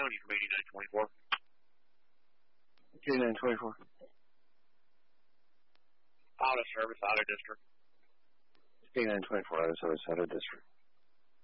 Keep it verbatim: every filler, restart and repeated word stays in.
County from eighty-nine twenty-four. eighty-nine twenty-four. Out of service, out of district. eighty-nine twenty-four, out of service, out of district.